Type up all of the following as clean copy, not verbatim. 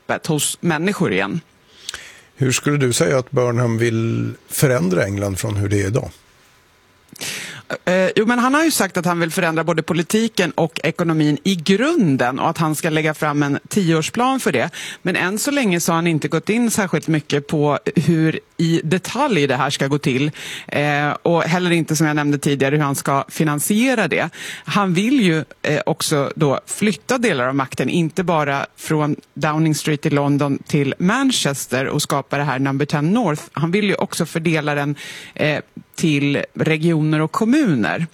hoppet hos människor igen. Hur skulle du säga att Burnham vill förändra England från hur det är idag? Jo, men han har ju sagt att han vill förändra både politiken och ekonomin i grunden och att han ska lägga fram en 10-årsplan för det. Men än så länge så har han inte gått in särskilt mycket på hur i detalj det här ska gå till. Och heller inte, som jag nämnde tidigare, hur han ska finansiera det. Han vill ju också då flytta delar av makten, inte bara från Downing Street i London till Manchester och skapa det här Number 10 North. Han vill ju också fördela den till regioner och kommuner.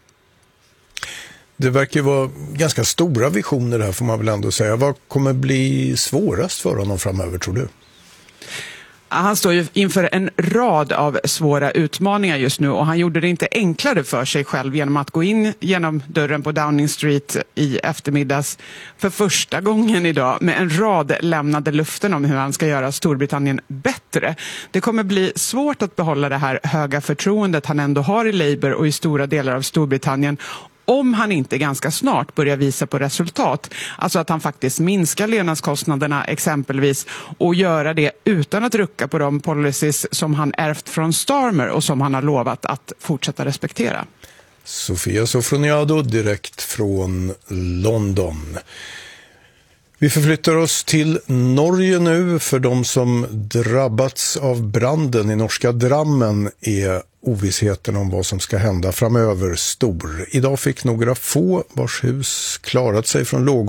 Det verkar ju vara ganska stora visioner här, får man väl ändå säga. Vad kommer bli svårast för honom framöver, tror du? Han står ju inför en rad av svåra utmaningar just nu och han gjorde det inte enklare för sig själv genom att gå in genom dörren på Downing Street i eftermiddags för första gången idag med en rad lämnade luften om hur han ska göra Storbritannien bättre. Det kommer bli svårt att behålla det här höga förtroendet han ändå har i Labour och i stora delar av Storbritannien om han inte ganska snart börjar visa på resultat. Alltså att han faktiskt minskar levnadskostnaderna exempelvis och göra det utan att rucka på de policies som han ärvt från Starmer och som han har lovat att fortsätta respektera. Sofia Sofroniado direkt från London. Vi förflyttar oss till Norge nu. För de som drabbats av branden i norska Drammen är ovissheten om vad som ska hända framöver stor. Idag fick några få vars hus klarat sig från lågor